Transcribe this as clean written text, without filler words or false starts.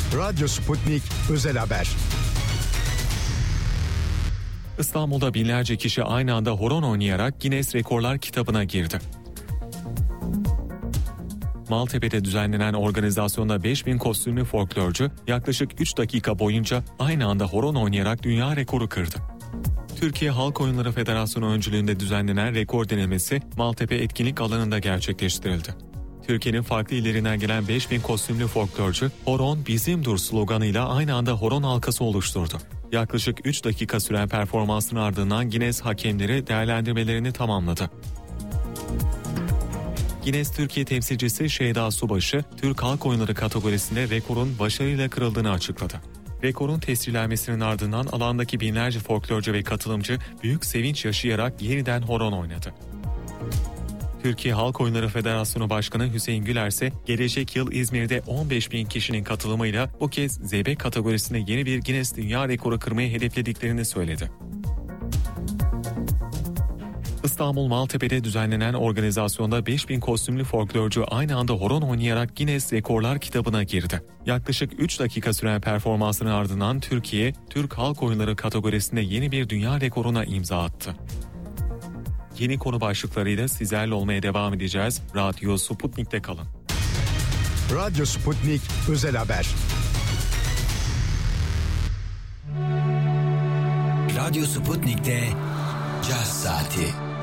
Radyo Sputnik Özel Haber. İstanbul'da binlerce kişi aynı anda horon oynayarak Guinness Rekorlar kitabına girdi. Maltepe'de düzenlenen organizasyonda 5000 kostümlü folklorcu yaklaşık 3 dakika boyunca aynı anda horon oynayarak dünya rekoru kırdı. Türkiye Halk Oyunları Federasyonu öncülüğünde düzenlenen rekor denemesi Maltepe etkinlik alanında gerçekleştirildi. Türkiye'nin farklı illerinden gelen 5000 kostümlü folklorcu "Horon bizimdur" sloganıyla aynı anda horon halkası oluşturdu. Yaklaşık 3 dakika süren performansın ardından Guinness hakemleri değerlendirmelerini tamamladı. Guinness Türkiye temsilcisi Şeyda Subaşı, Türk Halk Oyunları kategorisinde rekorun başarıyla kırıldığını açıkladı. Rekorun tescillenmesinin ardından alandaki binlerce folklorcu ve katılımcı büyük sevinç yaşayarak yeniden horon oynadı. Türkiye Halk Oyunları Federasyonu Başkanı Hüseyin Güler ise gelecek yıl İzmir'de 15.000 kişinin katılımıyla bu kez zeybek kategorisinde yeni bir Guinness Dünya Rekoru kırmayı hedeflediklerini söyledi. İstanbul Maltepe'de düzenlenen organizasyonda 5000 kostümlü folklorcu aynı anda horon oynayarak Guinness Rekorlar kitabına girdi. Yaklaşık 3 dakika süren performansının ardından Türkiye, Türk Halk Oyunları kategorisinde yeni bir dünya rekoruna imza attı. Yeni konu başlıklarıyla sizlerle olmaya devam edeceğiz. Radyo Sputnik'te kalın. Radyo Sputnik Özel Haber. Radyo Sputnik'te Caz Saati.